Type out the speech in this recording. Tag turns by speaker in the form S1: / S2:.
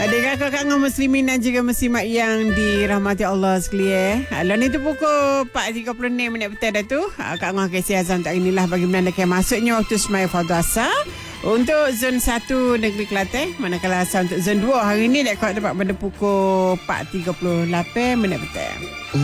S1: Adik kakak dengan muslimin dan juga muslimat yang dirahmati Allah sekalian. Lalu ni tu pukul 4.36 petang dah tu. Kak Ngah kasih azam tak inilah bagi menandakan masuknya waktu semaya fardu asar untuk zon 1 negeri Kelantan. Manakala asal untuk zon 2 hari ni dekat dapat pada pukul 4.38 petang.